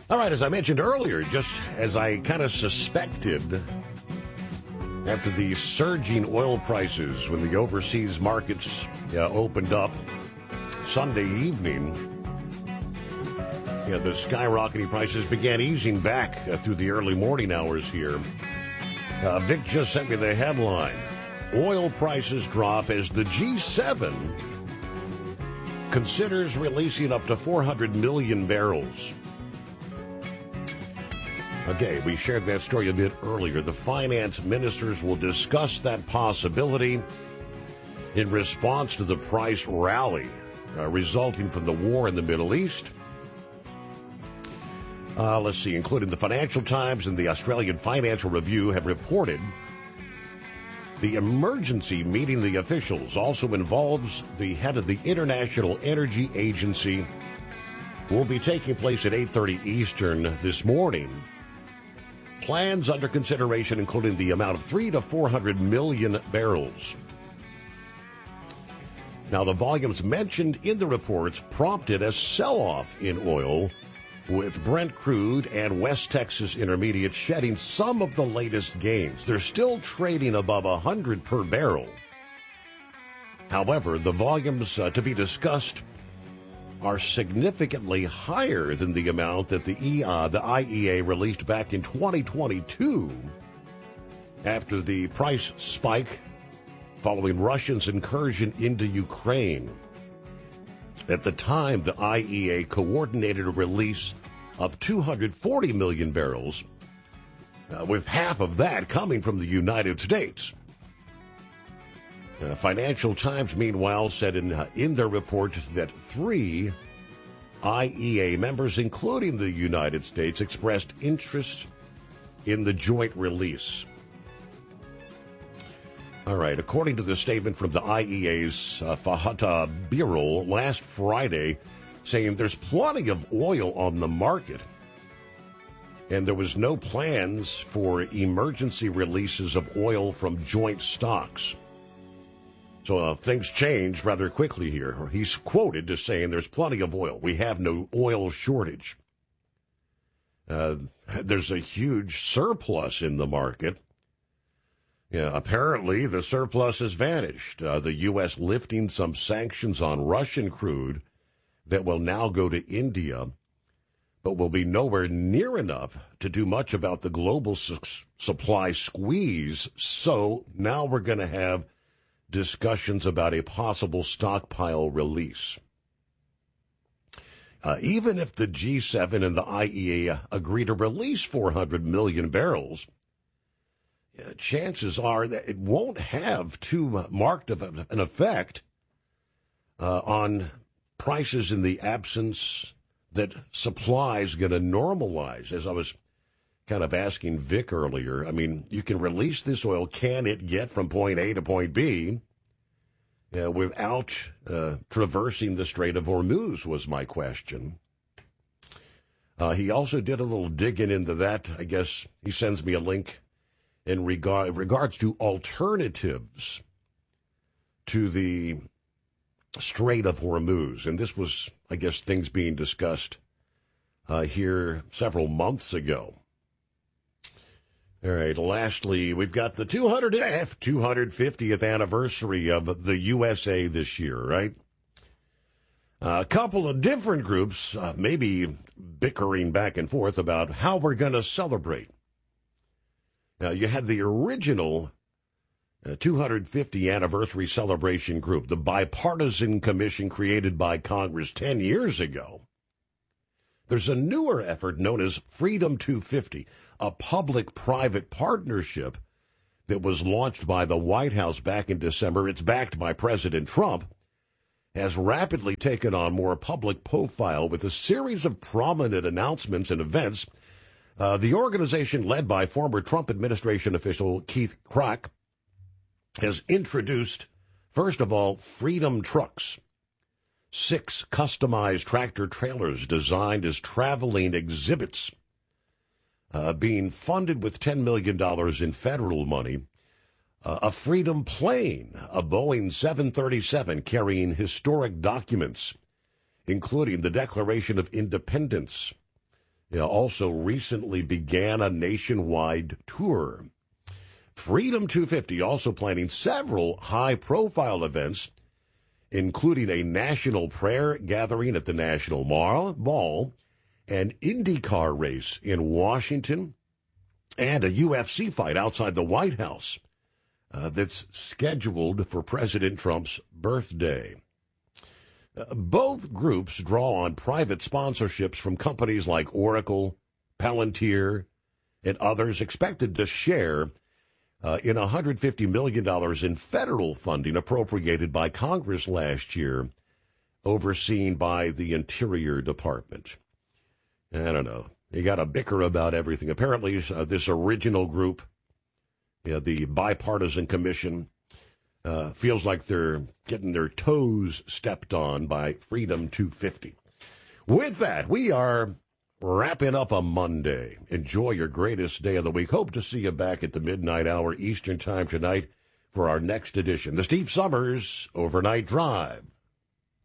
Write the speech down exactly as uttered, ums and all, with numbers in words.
All right, as I mentioned earlier, just as I kind of suspected, after the surging oil prices when the overseas markets uh, opened up Sunday evening, yeah, the skyrocketing prices began easing back uh, through the early morning hours here. Uh, Vic just sent me the headline. Oil prices drop as the G seven considers releasing up to four hundred million barrels. Okay, we shared that story a bit earlier. The finance ministers will discuss that possibility in response to the price rally uh, resulting from the war in the Middle East. Uh, let's see, including the Financial Times and the Australian Financial Review have reported the emergency meeting the officials also involves the head of the International Energy Agency. Will be taking place at eight thirty Eastern this morning. Plans under consideration, including the amount of three to four hundred million barrels. Now, the volumes mentioned in the reports prompted a sell-off in oil, with Brent crude and West Texas Intermediate shedding some of the latest gains. They're still trading above one hundred per barrel. However, the volumes uh, to be discussed are significantly higher than the amount that the, e, uh, the I E A released back in twenty twenty-two after the price spike following Russia's incursion into Ukraine. At the time, the I E A coordinated a release of two hundred forty million barrels, uh, with half of that coming from the United States. Uh, Financial Times, meanwhile, said in, uh, in their report that three I E A members, including the United States, expressed interest in the joint release. All right, according to the statement from the I E A's uh, Fatah Bureau last Friday, saying there's plenty of oil on the market, and there was no plans for emergency releases of oil from joint stocks. So uh, things changed rather quickly here. He's quoted as saying there's plenty of oil. We have no oil shortage. Uh, there's a huge surplus in the market. Yeah, apparently the surplus has vanished. Uh, the U S lifting some sanctions on Russian crude that will now go to India, but will be nowhere near enough to do much about the global su- supply squeeze. So now we're going to have discussions about a possible stockpile release. Uh, even if the G seven and the I E A agree to release four hundred million barrels, uh, chances are that it won't have too marked of an effect uh, on prices in the absence that supply is going to normalize. As I was kind of asking Vic earlier, I mean, you can release this oil. Can it get from point A to point B uh, without uh, traversing the Strait of Hormuz was my question. Uh, he also did a little digging into that. I guess he sends me a link in regard, regards to alternatives to the Strait of Hormuz. And this was, I guess, things being discussed uh, here several months ago. All right, lastly, we've got the two hundred fiftieth anniversary of the U S A this year, right? Uh, a couple of different groups uh, maybe bickering back and forth about how we're going to celebrate. Now, you had the original uh, two hundred fiftieth anniversary celebration group, the bipartisan commission created by Congress ten years ago. There's a newer effort known as Freedom two fifty, a public-private partnership that was launched by the White House back in December. It's backed by President Trump, has rapidly taken on more public profile with a series of prominent announcements and events. Uh, the organization, led by former Trump administration official Keith Krach, has introduced, first of all, Freedom Trucks. Six customized tractor trailers designed as traveling exhibits, uh, being funded with ten million dollars in federal money. Uh, a Freedom plane, a Boeing seven thirty-seven carrying historic documents, including the Declaration of Independence, you know, also recently began a nationwide tour. Freedom two fifty also planning several high-profile events, including a national prayer gathering at the National Mall, an IndyCar race in Washington, and a U F C fight outside the White House uh, that's scheduled for President Trump's birthday. Uh, both groups draw on private sponsorships from companies like Oracle, Palantir, and others, expected to share uh, in one hundred fifty million dollars in federal funding appropriated by Congress last year, overseen by the Interior Department. I don't know. You got to bicker about everything. Apparently, uh, this original group, you know, the Bipartisan Commission, uh, feels like they're getting their toes stepped on by Freedom two fifty. With that, we are wrapping up a Monday. Enjoy your greatest day of the week. Hope to see you back at the midnight hour Eastern Time tonight for our next edition, the Steve Summers Overnight Drive.